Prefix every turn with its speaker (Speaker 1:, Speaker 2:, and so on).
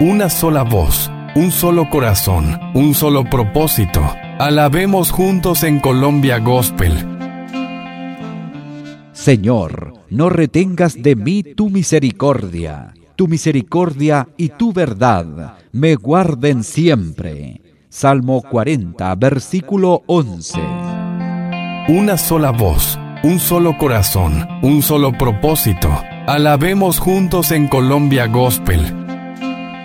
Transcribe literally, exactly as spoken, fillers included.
Speaker 1: una sola voz, un solo corazón, un solo propósito. Alabemos juntos en Colombia Gospel.
Speaker 2: Señor, no retengas de mí tu misericordia. Tu misericordia y tu verdad me guarden siempre. Salmo cuarenta, versículo once.
Speaker 1: Una sola voz, un solo corazón, un solo propósito. Alabemos juntos en Colombia Gospel.